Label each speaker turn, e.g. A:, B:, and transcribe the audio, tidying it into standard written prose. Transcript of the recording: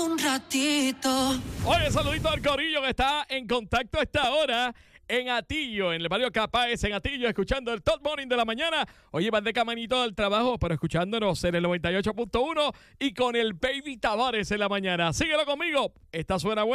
A: Un ratito.
B: Oye, saludito al corillo que está en contacto a esta hora en Atillo, en el barrio Capáez, en Atillo, escuchando el Top Morning de la mañana. Oye, van de caminito del trabajo, pero escuchándonos en el 98.1 y con el Baby Tavares en la mañana. Síguelo conmigo. Esta suena buena.